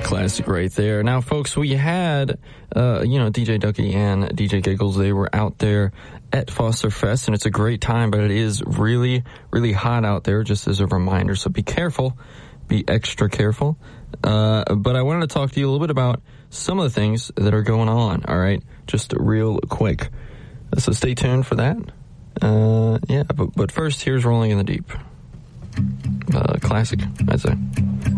Classic right there. Now, folks, we had, DJ Ducky and DJ Giggles. They were out there at Foster Fest, and it's a great time, but it is really, really hot out there, just as a reminder. So be careful. Be extra careful. But I wanted to talk to you a little bit about some of the things that are going on, all right? Just real quick. So stay tuned for that. But first, here's Rolling in the Deep. Classic, I'd say.